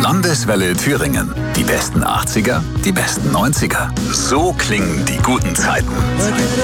Landeswelle Thüringen. Die besten 80er, die besten 90er. So klingen die guten Zeiten.